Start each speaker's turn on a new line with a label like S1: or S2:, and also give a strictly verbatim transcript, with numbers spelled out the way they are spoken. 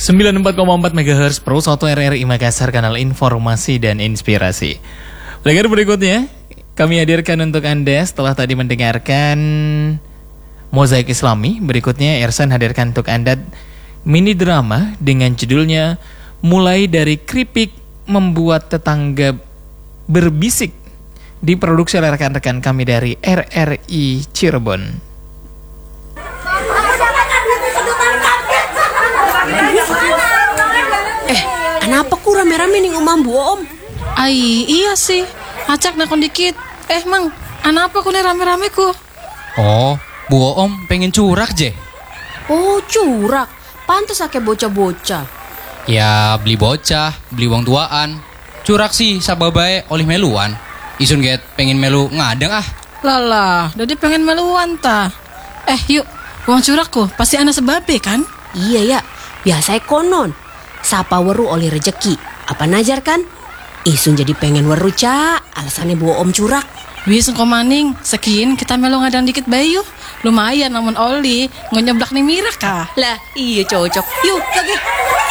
S1: sembilan puluh empat koma empat megahertz Pro satu R R I Makassar, kanal informasi dan inspirasi. Pendengar berikutnya kami hadirkan untuk Anda setelah tadi mendengarkan Mozaik Islami. Berikutnya Ersan hadirkan untuk Anda mini drama dengan judulnya Mulai dari Keripik Membuat Tetangga Berbisik, diproduksi oleh rekan-rekan kami dari R R I Cirebon.
S2: Eh, kenapa ku rame-rame nih ngomong bu om?
S3: Ai, iya sih. Acak nakon dikit. Eh, Mang, kenapa ku nih rame-rame ku?
S4: Oh, Bu Om pengen curak je.
S2: Oh, curak. Pantes ake bocah-bocah.
S4: Ya, beli bocah, beli uang tuaan. Curak sih sababae oleh meluan. Isun get pengen melu ngadeng ah.
S3: Lalah, jadi pengen meluan ta. Eh, yuk, uang curakku pasti ana sebabe kan?
S2: Iya ya, biasa konon. Sapa weru oleh rejeki. Apa najar kan? Isun jadi pengen weru ca. Alasannya bu om curak.
S3: Wis engko maning, sekian kita melu ngadang dikit bayu. Lumayan namun oli, ngonyoblak nih mirah kah?
S2: Lah, iya cocok. Yuk, oke.